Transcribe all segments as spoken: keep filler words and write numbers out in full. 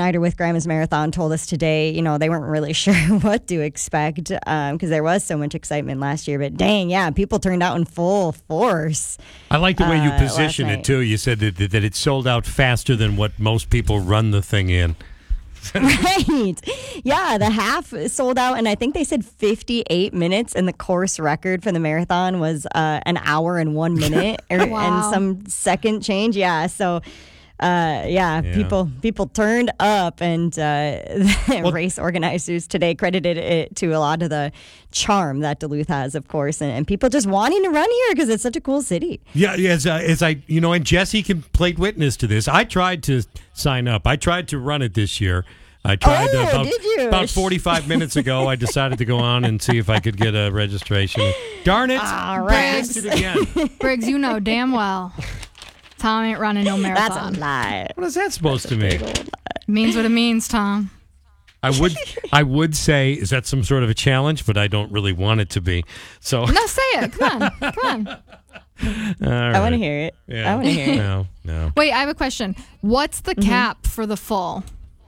Schneider with Grandma's Marathon told us today, you know, they weren't really sure what to expect because um, there was so much excitement last year. But dang, yeah, people turned out in full force. I like the way you uh, position last it, too. You said that, that it sold out faster than what most people run the thing in. Right. Yeah, the half sold out, and I think they said fifty-eight minutes, and the course record for the marathon was uh, an hour and one minute or, Wow. and some second change. Yeah, so... Uh, yeah, Yeah. people people turned up, and uh, Well- race organizers today credited it to a lot of the charm that Duluth has, of course, and, and people just wanting to run here because it's such a cool city. Yeah, as, uh, as I, you know, and Jesse can played witness to this. I tried to sign up. I tried to run it this year. I tried Oh, uh, about, did you? about forty-five minutes ago. I decided to go on and see if I could get a registration. Darn it. All I right. missed it again. Briggs, you know damn well Tom ain't running no That's marathon. a lie. What is that supposed to mean? Means what it means, Tom. I would I would say, is that some sort of a challenge? But I don't really want it to be. So No, say it. Come on. Come on. all right. I want to hear it. Yeah. I want to hear it. No, no. Wait, I have a question. What's the Mm-hmm. cap for the full?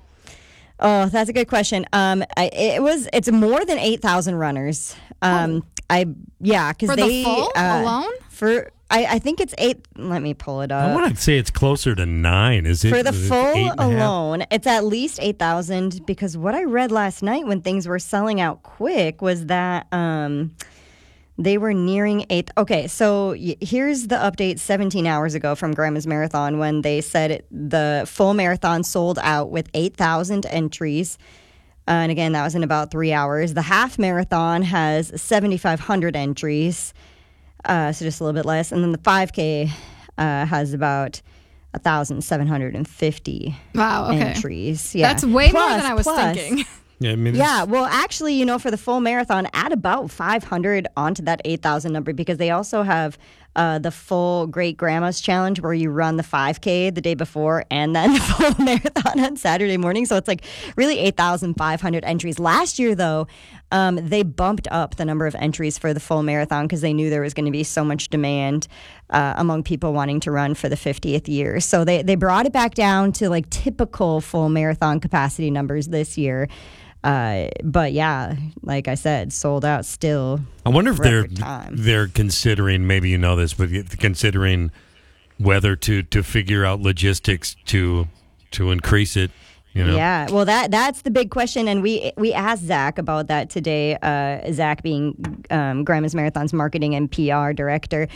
Oh, that's a good question. Um, I, it was it's more than eight thousand runners. Um, I yeah, because For the they full uh, alone? for I, I think it's eight. Let me pull it up. I want to say it's closer to nine. Is it For the is it full eight and a half? alone, it's at least eight thousand because what I read last night when things were selling out quick was that um, they were nearing eight. Okay, so y- here's the update seventeen hours ago from Grandma's Marathon when they said it, the full marathon sold out with eight thousand entries. Uh, and again, that was in about three hours. The half marathon has seventy-five hundred entries. Uh, so just a little bit less. And then the five K uh, has about one thousand seven hundred fifty Wow, okay. entries. Yeah. That's way more Plus- than I was plus- thinking. Yeah, I mean, Yeah, well, actually, you know, for the full marathon, add about five hundred onto that eight thousand number because they also have uh, the full Great Grandma's Challenge where you run the five K the day before and then the full marathon on Saturday morning. So it's like really eight thousand five hundred entries. Last year, though, um, they bumped up the number of entries for the full marathon because they knew there was going to be so much demand uh, among people wanting to run for the fiftieth year. So they, they brought it back down to like typical full marathon capacity numbers this year. Uh, but yeah, like I said, sold out still. I wonder if they're record time. they're considering, maybe you know this, but considering whether to, to figure out logistics to to increase it. You know? Yeah, well, that that's the big question, and we we asked Zach about that today. Uh, Zach being um, Grandma's Marathon's marketing and P R director.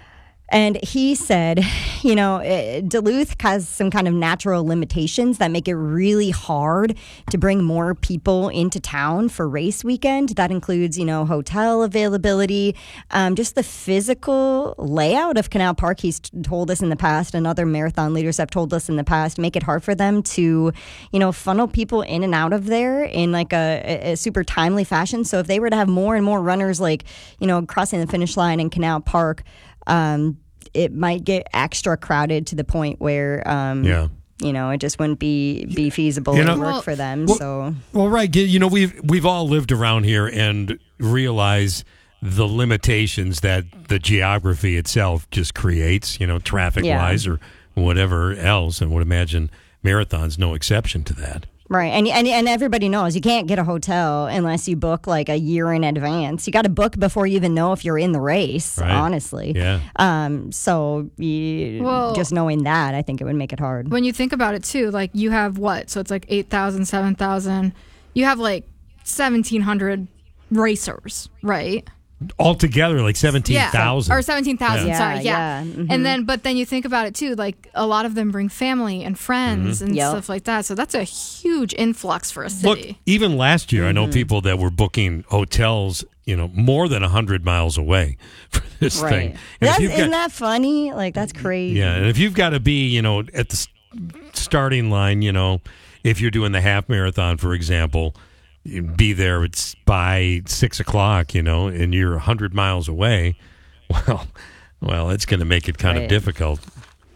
And he said, you know, eh, Duluth has some kind of natural limitations that make it really hard to bring more people into town for race weekend. That includes, you know, hotel availability, um, just the physical layout of Canal Park. He's t- told us in the past, and other marathon leaders have told us in the past, make it hard for them to, you know, funnel people in and out of there in like a, a, a super timely fashion. So if they were to have more and more runners, like, you know, crossing the finish line in Canal Park, um, it might get extra crowded to the point where, um, Yeah. you know, it just wouldn't be be feasible You to know- work Well- for them. Well- so Well, right. You know, we've we've all lived around here and realize the limitations that the geography itself just creates, you know, traffic-wise or whatever else, and would imagine marathon's no exception to that. right, and and and everybody knows you can't get a hotel unless you book like a year in advance. You got to book before you even know if you're in the race. Right. Honestly, Yeah. Um. So you, Well- just knowing that, I think it would make it hard. When you think about it, too, like you have what? So it's like eight thousand, seven thousand. You have like seventeen hundred racers, right? Altogether, like seventeen thousand. Or seventeen thousand, Yeah. sorry. Yeah, Yeah. yeah, mhm. And then, but then you think about it too, like a lot of them bring family and friends and Yep. stuff like that. So that's a huge influx for a Look, city. even last year, I know Mm-hmm. people that were booking hotels, you know, more than one hundred miles away for this Right. thing. And if That's, you've isn't got- that funny? Like that's crazy. Yeah, and if you've got to be, you know, at the s- starting line, you know, if you're doing the half marathon, for example, you be there it's by six o'clock, you know, and you're a hundred miles away. Well, well, it's going to make it kind of Right. difficult.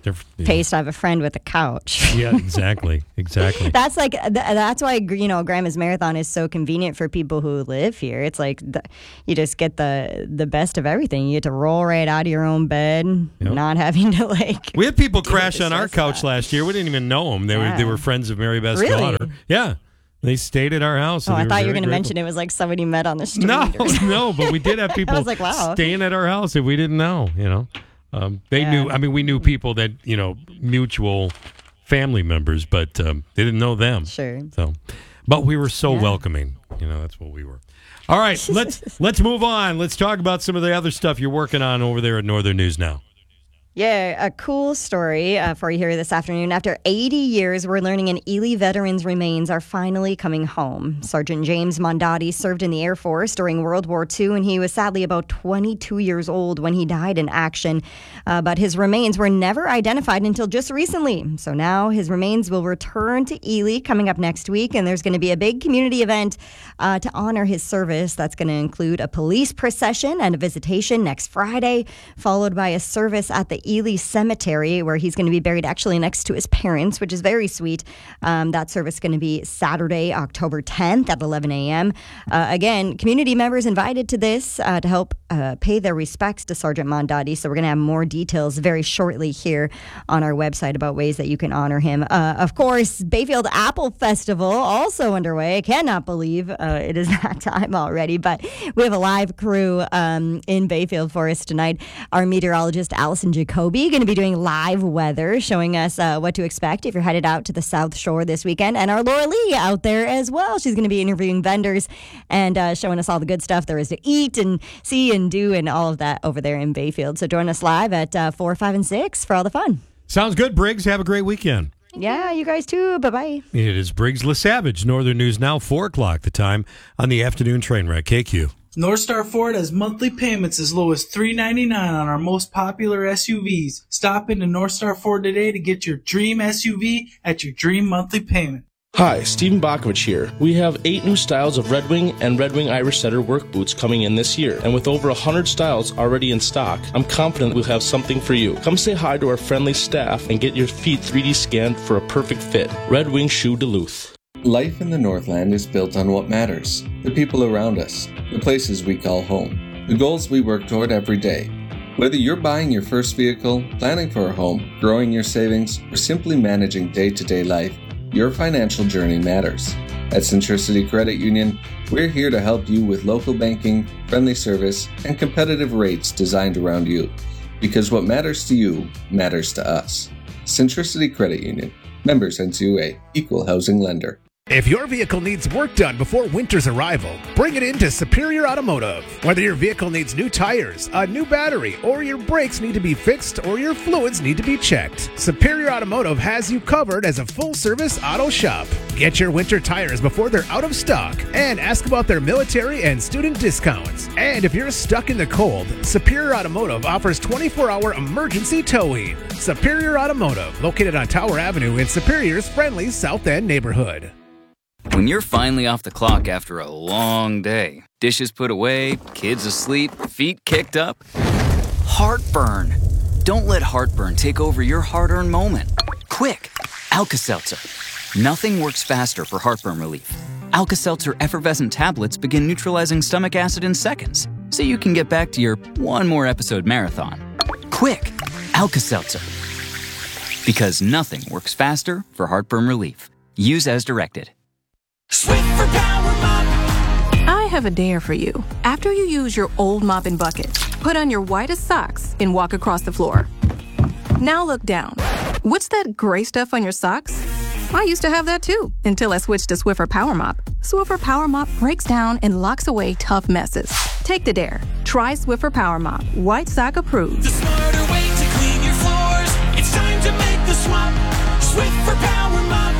They're, yeah. Paste, I have a friend with a couch. Yeah, exactly. Exactly. That's like, th- that's why, you know, Grandma's Marathon is so convenient for people who live here. It's like the, you just get the the best of everything. You get to roll right out of your own bed, yep. not having to like. We had people crash on our couch last year. We didn't even know them. They yeah. were they were friends of Mary Beth's really? daughter. Yeah. They stayed at our house. Oh, I thought you were going to mention it was like somebody met on the street. No, no, but we did have people I was like, wow. staying at our house that we didn't know, you know. Um, they yeah. knew, I mean, we knew people that, you know, mutual family members, but um, they didn't know them. Sure. So, but we were so yeah. welcoming. You know, that's what we were. All right, let's let's move on. Let's talk about some of the other stuff you're working on over there at Northern News Now. Yeah, a cool story uh, for you here this afternoon. After eighty years, we're learning an Ely veteran's remains are finally coming home. Sergeant James Mondati served in the Air Force during World War Two, and he was sadly about twenty-two years old when he died in action. Uh, but his remains were never identified until just recently. So now his remains will return to Ely coming up next week, and there's going to be a big community event uh, to honor his service. That's going to include a police procession and a visitation next Friday, followed by a service at the Ely Cemetery, where he's going to be buried actually next to his parents, which is very sweet. Um, that service is going to be Saturday, October tenth at eleven a.m. Uh, again, community members invited to this uh, to help uh, pay their respects to Sergeant Mondati. So we're going to have more details very shortly here on our website about ways that you can honor him. Uh, of course, Bayfield Apple Festival also underway. I cannot believe uh, it is that time already, but we have a live crew um, in Bayfield for us tonight. Our meteorologist, Allison Jacoby, going to be doing live weather, showing us uh, what to expect if you're headed out to the South Shore this weekend. And our Laura Lee out there as well. She's going to be interviewing vendors and uh, showing us all the good stuff there is to eat and see and do and all of that over there in Bayfield. So join us live at uh, four, five, and six for all the fun. Sounds good, Briggs. Have a great weekend. Yeah, you guys too. Bye-bye. It is Briggs LeSavage, Northern News Now, four o'clock the time on the afternoon train wreck, K Q. North Star Ford has monthly payments as low as three dollars and ninety-nine cents on our most popular S U Vs. Stop into North Star Ford today to get your dream S U V at your dream monthly payment. Hi, Stephen Bakovich here. We have eight new styles of Red Wing and Red Wing Irish Setter work boots coming in this year. And with over one hundred styles already in stock, I'm confident we'll have something for you. Come say hi to our friendly staff and get your feet three D scanned for a perfect fit. Red Wing Shoe Duluth. Life in the Northland is built on what matters, the people around us, the places we call home, the goals we work toward every day. Whether you're buying your first vehicle, planning for a home, growing your savings, or simply managing day-to-day life, your financial journey matters. At Centricity Credit Union, we're here to help you with local banking, friendly service, and competitive rates designed around you. Because what matters to you matters to us. Centricity Credit Union. Members N C U A. Equal housing lender. If your vehicle needs work done before winter's arrival, bring it into Superior Automotive. Whether your vehicle needs new tires, a new battery, or your brakes need to be fixed or your fluids need to be checked, Superior Automotive has you covered as a full-service auto shop. Get your winter tires before they're out of stock and ask about their military and student discounts. And if you're stuck in the cold, Superior Automotive offers twenty-four hour emergency towing. Superior Automotive, located on Tower Avenue in Superior's friendly South End neighborhood. When you're finally off the clock after a long day, dishes put away, kids asleep, feet kicked up, heartburn. Don't let heartburn take over your hard-earned moment. Quick, Alka-Seltzer. Nothing works faster for heartburn relief. Alka-Seltzer effervescent tablets begin neutralizing stomach acid in seconds, so you can get back to your one more episode marathon. Quick, Alka-Seltzer. Because nothing works faster for heartburn relief. Use as directed. Swiffer Power Mop. I have a dare for you. After you use your old mop and bucket, put on your whitest socks and walk across the floor. Now look down. What's that gray stuff on your socks? I used to have that too, until I switched to Swiffer Power Mop. Swiffer Power Mop breaks down and locks away tough messes. Take the dare. Try Swiffer Power Mop. White sock approved. The smarter way to clean your floors. It's time to make the swap. Swiffer Power Mop.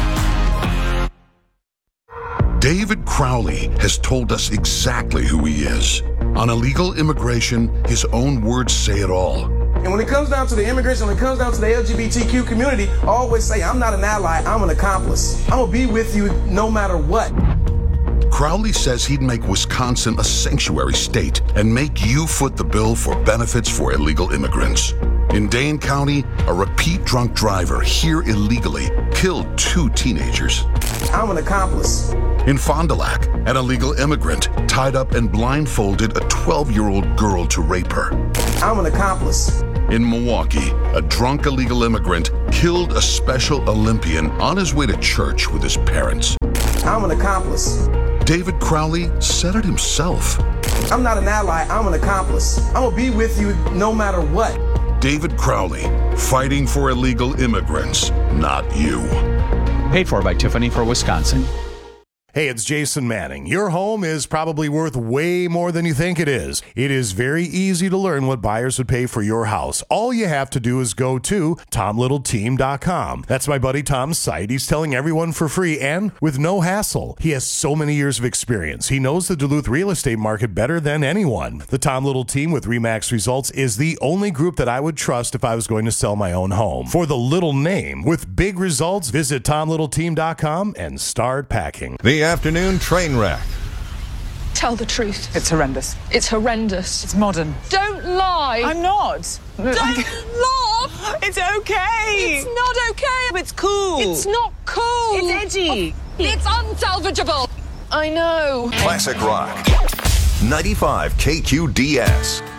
David Crowley has told us exactly who he is. On illegal immigration, his own words say it all. And when it comes down to the immigration, when it comes down to the L G B T Q community, I always say, I'm not an ally, I'm an accomplice. I'm gonna be with you no matter what. Crowley says he'd make Wisconsin a sanctuary state and make you foot the bill for benefits for illegal immigrants. In Dane County, a repeat drunk driver here illegally killed two teenagers. I'm an accomplice. In Fond du Lac, an illegal immigrant tied up and blindfolded a twelve-year-old girl to rape her. I'm an accomplice. In Milwaukee, a drunk illegal immigrant killed a Special Olympian on his way to church with his parents. I'm an accomplice. David Crowley said it himself. I'm not an ally, I'm an accomplice. I'm gonna be with you no matter what. David Crowley, fighting for illegal immigrants, not you. Paid for by Tiffany for Wisconsin. Hey, it's Jason Manning. Your home is probably worth way more than you think it is. It is very easy to learn what buyers would pay for your house. All you have to do is go to tom little team dot com. That's my buddy Tom's site. He's telling everyone for free and with no hassle. He has so many years of experience. He knows the Duluth real estate market better than anyone. The Tom Little team with RE/MAX Results is the only group that I would trust if I was going to sell my own home. For the little name with big results, visit tom little team dot com and start packing. The afternoon train wreck. Tell the truth. It's horrendous. It's horrendous. It's modern. Don't lie. I'm not. Don't laugh. It's okay. It's not okay. It's cool. It's not cool. It's edgy. It's unsalvageable. I know. Classic rock. ninety-five K Q D S.